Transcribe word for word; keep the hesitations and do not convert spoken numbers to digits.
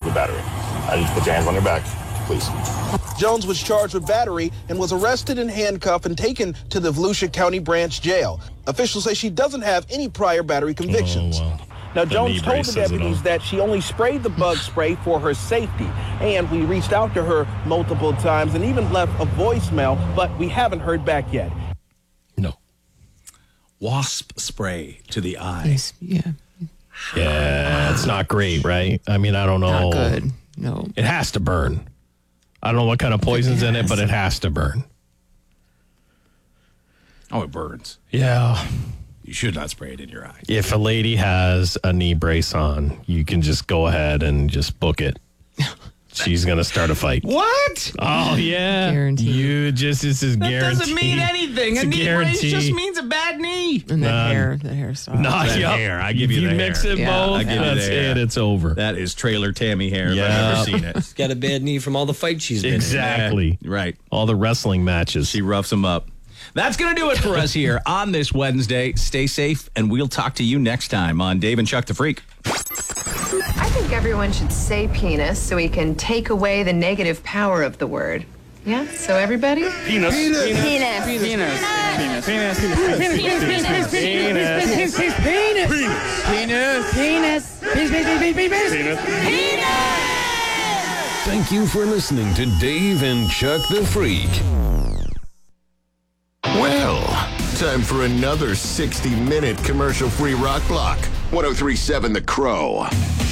with battery. I need you to put your hands on your back, please. Jones was charged with battery and was arrested and handcuffed and taken to the Volusia County Branch Jail. Officials say she doesn't have any prior battery convictions. Oh, wow. Now, The Jones knee told brace the says it deputies all. that she only sprayed the bug spray for her safety. And we reached out to her multiple times and even left a voicemail, but we haven't heard back yet. No. Wasp spray to the eye. Yes, yeah. Yeah, it's not great, right? I mean, I don't know. Not good. No. It has to burn. I don't know what kind of poison's in it, but it has to burn. Oh, it burns. Yeah. You should not spray it in your eye. If a lady has a knee brace on, you can just go ahead and just book it. She's going to start a fight. What? Oh, yeah. Guaranteed. You just, this is That guaranteed. doesn't mean anything. It's a a knee brace guarantee. just means a bad knee. And the None. hair, the hairstyle. Nah, That yup. hair, I give you If the you hair. mix it Yeah, both, I give you the that's hair. it. It's over. That is trailer Tammy hair if Yeah. I've ever seen it. She's got a bad knee from all the fights she's been in. Exactly. Yeah, right. All the wrestling matches. She roughs them up. That's going to do it for us here on this Wednesday. Stay safe, and we'll talk to you next time on Dave and Chuck the Freak. I think everyone should say penis so we can take away the negative power of the word. Yeah? So everybody? Penis. Penis. Penis. Penis. Penis. Penis. Penis. Penis. Penis. Thank you for listening to Dave and Chuck the Freak. Well, time for another sixty-minute commercial-free rock block. one oh three point seven The Crow.